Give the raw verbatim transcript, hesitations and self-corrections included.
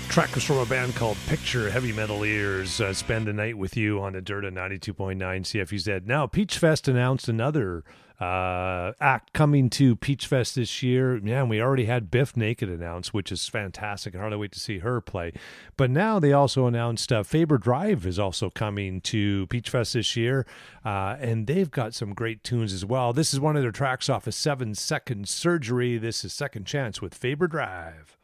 Track was from a band called Picture Heavy Metal Ears. Uh, spend the night with you on the Dirt at ninety-two point nine C F U Z. Now, Peach Fest announced another uh, act coming to Peach Fest this year. Yeah, and we already had Biff Naked announced, which is fantastic. I hardly wait to see her play. But now they also announced uh, Faber Drive is also coming to Peach Fest this year, uh, and they've got some great tunes as well. This is one of their tracks off of Seven Second Surgery. This is Second Chance with Faber Drive.